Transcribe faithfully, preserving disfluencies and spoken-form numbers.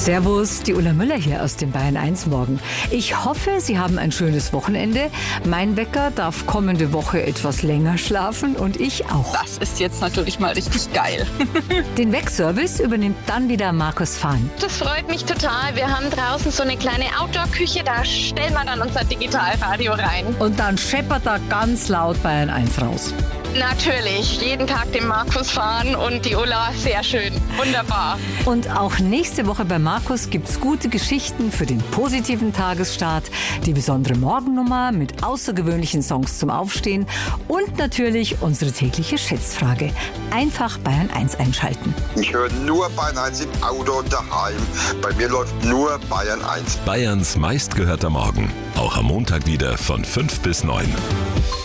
Servus, die Ulla Müller hier aus dem Bayern eins Morgen. Ich hoffe, Sie haben ein schönes Wochenende. Mein Wecker darf kommende Woche etwas länger schlafen und ich auch. Das ist jetzt natürlich mal richtig geil. Den Weckservice übernimmt dann wieder Markus Fahn. Das freut mich total. Wir haben draußen so eine kleine Outdoor-Küche, da stellen wir dann unser Digitalradio rein. Und dann scheppert er ganz laut Bayern eins raus. Natürlich, jeden Tag den Markus fahren und die Ulla, sehr schön, wunderbar. Und auch nächste Woche bei Markus gibt's gute Geschichten für den positiven Tagesstart, die besondere Morgennummer mit außergewöhnlichen Songs zum Aufstehen und natürlich unsere tägliche Schätzfrage. Einfach Bayern eins einschalten. Ich höre nur Bayern eins im Auto und daheim. Bei mir läuft nur Bayern eins. Bayerns meistgehörter Morgen. Auch am Montag wieder von fünf bis neun.